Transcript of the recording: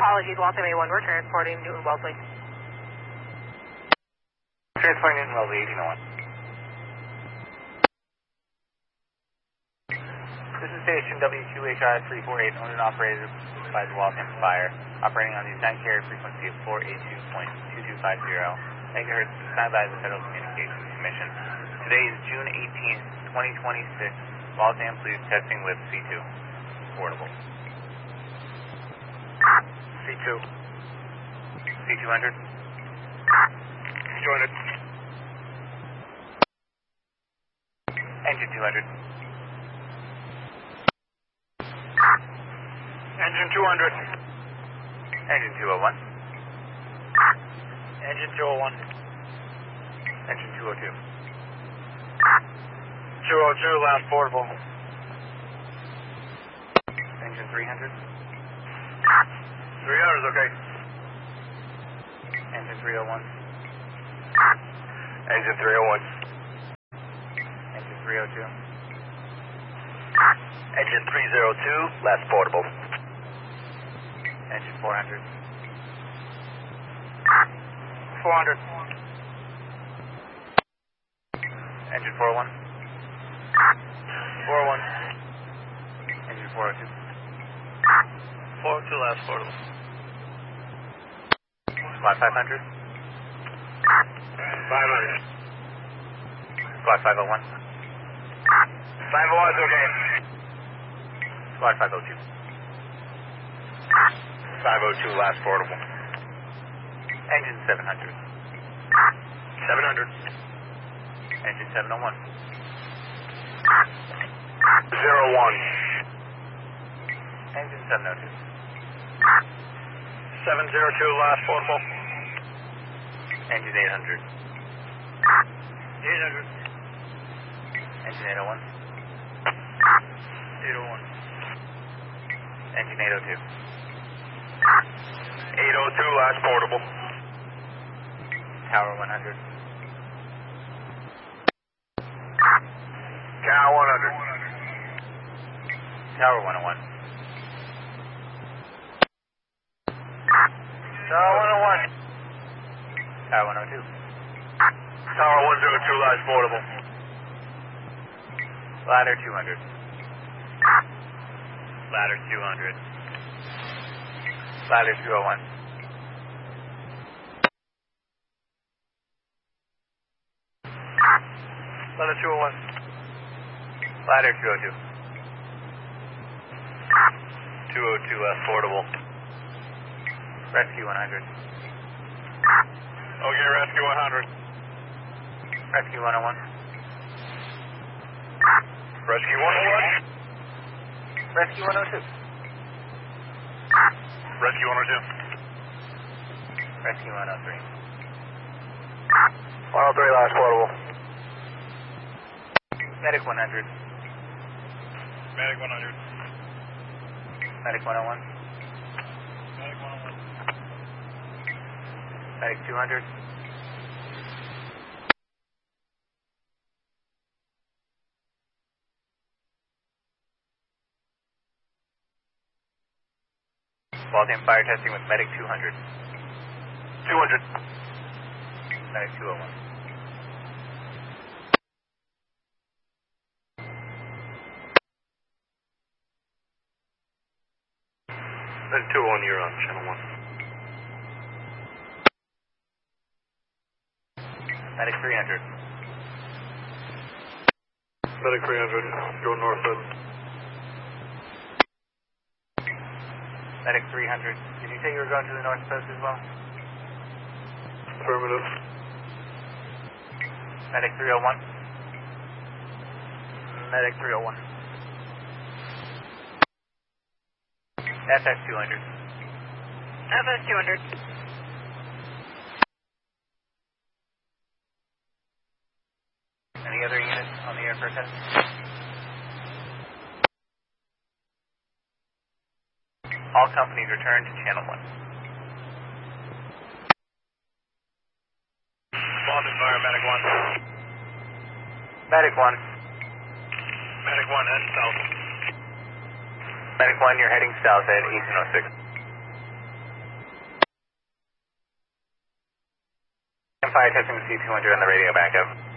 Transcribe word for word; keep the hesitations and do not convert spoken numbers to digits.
Apologies, Waltham A one, we're transporting Newton Wellesley. Transporting Newton Wellesley, eighteen oh one. This is station W two H I three four eight, owned and operated by the Waltham Fire, operating on the assigned carrier frequency of four eighty-two point two two five zero megahertz, assigned by the Federal Communications Commission. Today is June eighteenth, twenty twenty-six. Waltham, please testing with C two. Portable. C two. C two hundred. two hundred. Engine two hundred. Engine two hundred. Engine two oh one. Engine two oh one. Engine two oh two. two oh two, last portable. Engine three hundred. three hundred is okay. Engine three oh one. Engine three oh one. Engine three oh two. Engine three oh two, last portable. Engine four hundred. four hundred. Engine four oh one. four oh one. Engine four oh two. four oh two, last portable. Squad five hundred. five hundred. Squad five oh one. five oh one is okay. Squad five oh two. five oh two, last portable. Engine seven hundred. seven hundred. Engine seven oh one. zero one. Engine seven oh two. seven oh two, last portable. Engine eight hundred. eight hundred. Engine eight oh one. eight oh one. Engine eight oh two. eight oh two, last portable. Tower one hundred. Tower one hundred. Tower one oh one. Tower one oh one. Tower one oh two. Tower one oh two, last portable. Ladder two hundred. Ladder two hundred. Ladder two oh one. Ladder two oh one. Ladder two oh two. two oh two, last portable. Rescue one hundred. Okay, Rescue one hundred. Rescue one oh one. Rescue one oh one. Rescue one oh two. Rescue one oh two. Rescue one oh three. one oh three, last portable. Medic one hundred. Medic one hundred. Medic one oh one. Medic one oh one. Medic two hundred. Waltham Fire testing with Medic two hundred. two hundred. Medic two oh one. Medic two oh one, you're on channel one. Medic three hundred. Medic three hundred, go northward. Medic three hundred. Did you say you were going to the north coast as well? Affirmative. Medic three oh one. Medic three oh one. F S two hundred. F S two hundred. Any other units on the air for a test? All companies return to channel one. Waltham Fire, Medic one. Medic one. Medic one, head south. Medic one, you're heading south at eighteen oh six. Fire testing C two hundred on the radio backup.